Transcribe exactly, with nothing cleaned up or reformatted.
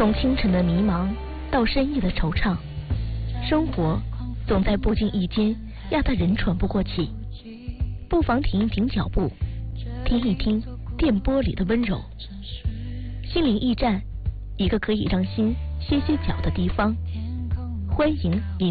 从清晨的迷茫到深夜的惆怅，生活总在不经意间压得人喘不过气。不妨停一停脚步，听一听电波里的温柔。心灵驿站，一个可以让心歇歇脚的地方。欢迎您